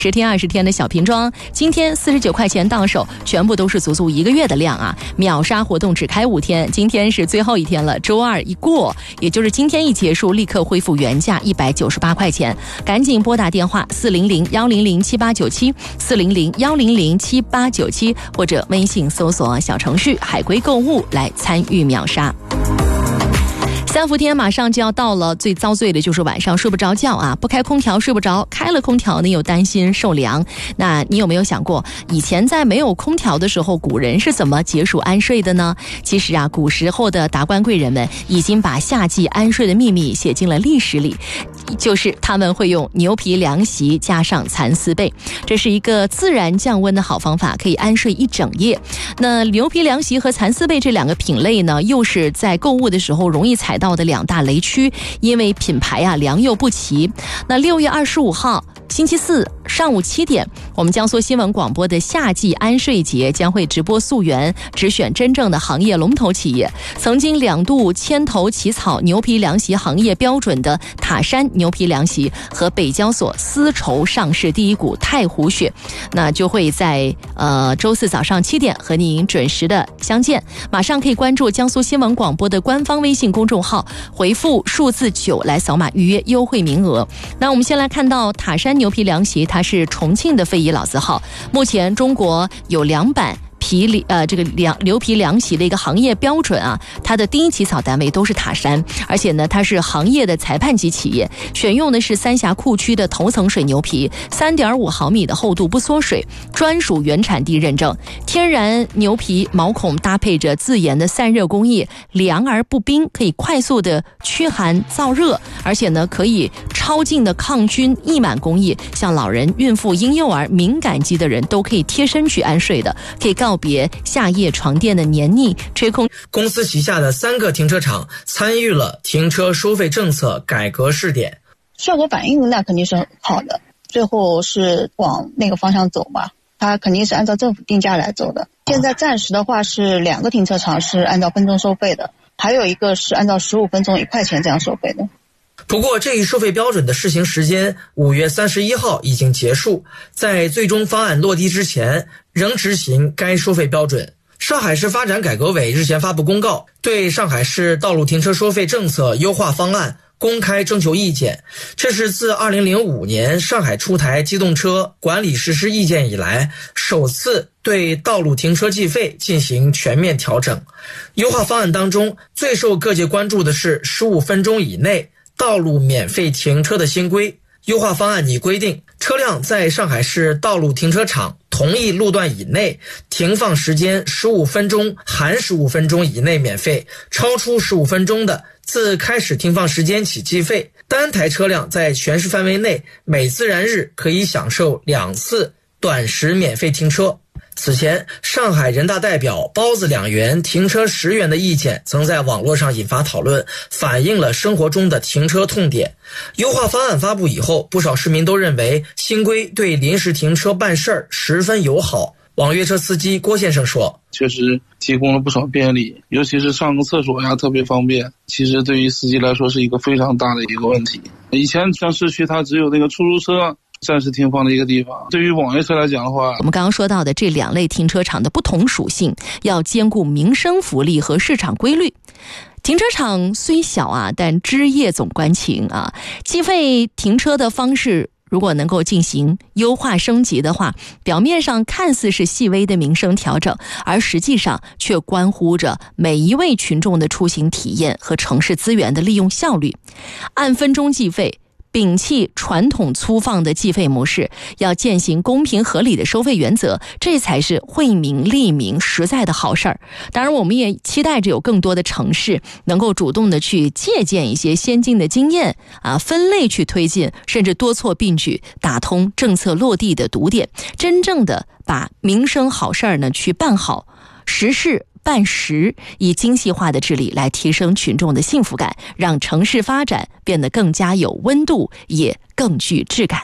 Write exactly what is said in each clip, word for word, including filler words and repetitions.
十天二十天的小瓶装，今天四十九块钱到手，全部都是足足一个月的量啊！秒杀活动只开五天，今天是最后一天了，周二一过，也就是今天一结束，立刻恢复原价一百九十八块钱，赶紧拨打电话四零零幺零零七八九七四零零幺零零七八九七，或者微信搜索小程序海龟购物来参与秒杀。三伏天马上就要到了，最遭罪的就是晚上睡不着觉啊，不开空调睡不着，开了空调呢又担心受凉。那你有没有想过，以前在没有空调的时候，古人是怎么解暑安睡的呢？其实啊，古时候的达官贵人们已经把夏季安睡的秘密写进了历史里，就是他们会用牛皮凉席加上蚕丝被，这是一个自然降温的好方法，可以安睡一整夜。那牛皮凉席和蚕丝被这两个品类呢，又是在购物的时候容易踩到的两大雷区，因为品牌啊良莠不齐。那六月二十五号星期四上午七点，我们江苏新闻广播的夏季安睡节将会直播溯源，只选真正的行业龙头企业。曾经两度牵头起草牛皮凉席行业标准的塔山牛皮凉席和北交所丝绸上市第一股太湖雪，那就会在呃周四早上七点和您准时的相见。马上可以关注江苏新闻广播的官方微信公众号，回复数字九来扫码预约优惠名额。那我们先来看到塔山牛皮凉席，它是重庆的非遗老字号，目前中国有两版皮呃这个凉牛皮凉席的一个行业标准啊，它的第一起草单位都是塔山，而且呢它是行业的裁判级企业，选用的是三峡库区的头层水牛皮， 三点五毫米的厚度不缩水，专属原产地认证，天然牛皮毛孔搭配着自研的散热工艺，凉而不冰，可以快速的驱寒燥热，而且呢可以超净的抗菌溢满工艺，像老人、孕妇、婴幼儿、敏感肌的人都可以贴身去安睡的，可以告别夏夜床垫的黏腻吹空。 公司旗下的三个停车场参与了停车收费政策改革试点， 效果反应那肯定是好的，最后是往那个方向走嘛，它肯定是按照政府定价来走的。现在暂时的话是两个停车场是按照分钟收费的，还有一个是按照十五分钟一块钱这样收费的。 不过这一收费标准的试行时间五月三十一号已经结束，在最终方案落地之前仍执行该收费标准。上海市发展改革委日前发布公告，对上海市道路停车收费政策优化方案公开征求意见，这是自二零零五年上海出台机动车管理实施意见以来首次对道路停车计费进行全面调整。优化方案当中最受各界关注的是十五分钟以内道路免费停车的新规。优化方案拟规定，车辆在上海市道路停车场同一路段以内停放时间十五分钟含十五分钟以内免费，超出十五分钟的自开始停放时间起计费。单台车辆在全市范围内每自然日可以享受两次短时免费停车。此前，上海人大代表包子两元停车十元的意见曾在网络上引发讨论，反映了生活中的停车痛点。优化方案发布以后，不少市民都认为新规对临时停车办事儿十分友好。网约车司机郭先生说， 确实提供了不少便利，尤其是上个厕所呀特别方便，其实对于司机来说是一个非常大的一个问题。以前像市区它只有那个出租车暂时停放的一个地方，对于网约车来讲的话， 我们刚刚说到的这两类停车场的不同属性，要兼顾民生福利和市场规律。停车场虽小啊，但枝叶总关情啊。计费停车的方式如果能够进行优化升级的话，表面上看似是细微的民生调整，而实际上却关乎着每一位群众的出行体验和城市资源的利用效率。按分钟计费，摒弃传统粗放的计费模式，要践行公平合理的收费原则，这才是惠民利民实在的好事儿。当然我们也期待着有更多的城市能够主动的去借鉴一些先进的经验啊，分类去推进，甚至多措并举，打通政策落地的堵点，真正的把民生好事儿呢去办好，实事办实，以精细化的治理来提升群众的幸福感，让城市发展变得更加有温度，也更具质感。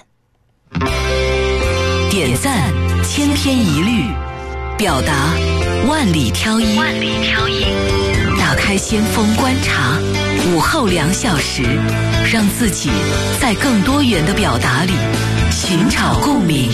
点赞千篇一律，表达万里挑一，万里挑一，打开先锋观察，午后两小时，让自己在更多元的表达里寻找共鸣。